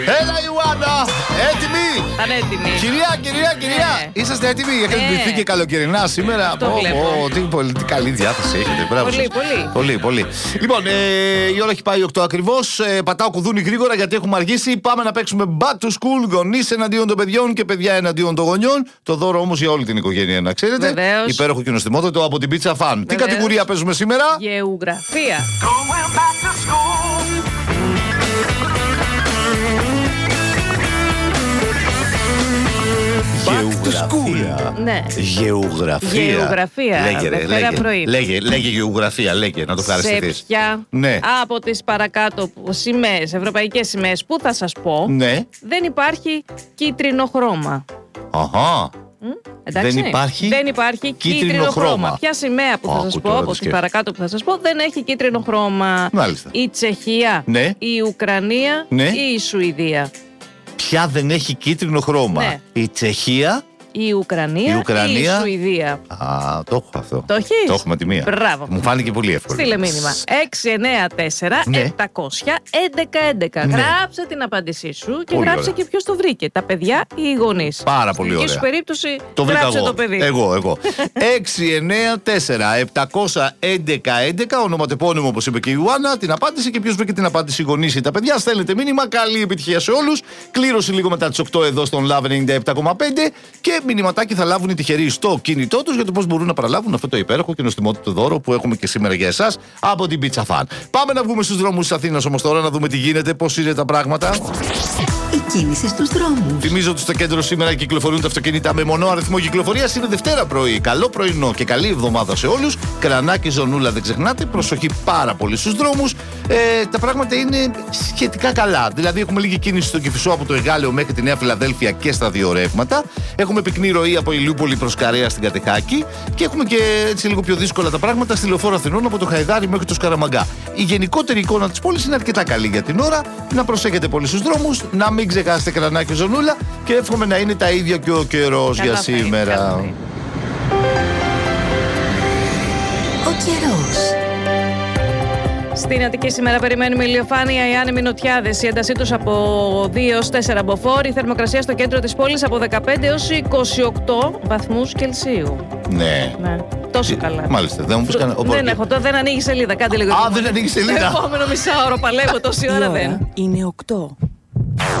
Έλα Ιωάννα, έτοιμοι! Πανέτοιμοι. Κυρία, είσαστε έτοιμοι? Έχετε ντυθεί και καλοκαιρινά σήμερα. Τι καλή διάθεση έχετε. Πολύ. Λοιπόν, η ώρα έχει πάει 8 ακριβώς. Πατάω κουδούνι γρήγορα γιατί έχουμε αργήσει. Πάμε να παίξουμε back to school. Γονείς εναντίον των παιδιών και παιδιά εναντίον των γονιών. Το δώρο όμως για όλη την οικογένεια, να ξέρετε. Βεβαίως. Υπέροχο και νοστιμότατο από την Pizza Fan. Τι κατηγορία παίζουμε σήμερα? Γεωγραφία. Γεωγραφία. Ναι. Γεωγραφία. Λέγε γεωγραφία, να το ευχαριστηθείς. Σε ποια Ναι. από τις παρακάτω σημαίες, ευρωπαϊκές σημαίες που θα σας πω, Ναι. δεν υπάρχει κίτρινο χρώμα. Αχα. Εντάξει? Δεν υπάρχει κίτρινο χρώμα. Ποια σημαία που θα σας πω, από τις παρακάτω που θα σας πω, δεν έχει κίτρινο χρώμα? Μάλιστα. Η Τσεχία, Ναι. η Ουκρανία, Ναι. ή η Σουηδία? Ποια δεν έχει κίτρινο χρώμα? Ναι. Η Τσεχία. Η Ουκρανία ή η Σουηδία? Α, το έχω αυτό. Το έχεις? Το έχουμε τη μία. Μπράβο. Μου φάνηκε πολύ εύκολο. Στείλε μήνυμα. 694 Ναι. 700 1111. Ναι. Γράψε την απάντησή σου και Πολύ γράψε ωραία. και ποιος το βρήκε. Τα παιδιά ή οι γονείς? Πάρα πολύ Στην δική ωραία. σου περίπτωση Το βρήκα γράψε εγώ. το παιδί. Εγώ. 694 700 1111. Ονοματεπώνυμο, όπως είπε και η Ιωάννα. Την απάντηση και ποιος βρήκε την απάντηση, οι γονείς ή τα παιδιά. Στέλνετε μήνυμα. Καλή επιτυχία σε όλους. Κλήρωση λίγο μετά τις 8 εδώ στον Love 97,5. Και μηνυματάκι θα λάβουν οι τυχεροί στο κινητό τους για το πώς μπορούν να παραλάβουν αυτό το υπέροχο και νοστιμότατο δώρο που έχουμε και σήμερα για εσάς από την Pizza Fan. Πάμε να βγούμε στους δρόμους της Αθήνας όμως τώρα να δούμε τι γίνεται, πώς είναι τα πράγματα. Η κίνηση στους δρόμους. Θυμίζω ότι στο κέντρο σήμερα κυκλοφορούν τα αυτοκίνητα με μονό αριθμό κυκλοφορίας. Είναι Δευτέρα πρωί. Καλό πρωινό και καλή εβδομάδα σε όλους. Κρανάκι, ζωνούλα, δεν ξεχνάτε. Προσοχή πάρα πολύ στους δρόμους. Τα πράγματα είναι σχετικά καλά. Δηλαδή, έχουμε λίγη κίνηση στο Κηφισό από το Εγάλεο μέχρι τη Νέα Φιλαδέλφια και στα δύο ρεύματα. Έχουμε πυκνή ροή από Ηλιούπολη προς Καρέα στην Κατεχάκη. Και έχουμε και έτσι λίγο πιο δύσκολα τα πράγματα στη Λεωφόρο Αθηνών από το Χαϊδάρι μέχρι το Σκαραμαγκά. Η γενικότερη εικόνα της πόλης είναι αρκετά καλή για την ώρα. Να προσέχετε πολύ στους δρόμους. Να μην ξεχάσετε κρανάκι, ζωνούλα και εύχομαι να είναι τα ίδια και ο καιρός για σήμερα. Ο καιρός. Στην Αττική σήμερα περιμένουμε ηλιοφάνεια, οι άνεμοι νοτιάδες. Η έντασή τους από 2 έως 4 μποφόρ. Η θερμοκρασία στο κέντρο της πόλης από 15 έως 28 βαθμούς Κελσίου. Ναι. Τόσο καλά. Μάλιστα. Δεν μου πεις κανένα. Δεν ανοίγει σελίδα. Κάντε λίγο. Δεν ανοίγει σελίδα. Επόμενο μισάωρο παλεύω, τόση ώρα δεν. Είναι 8.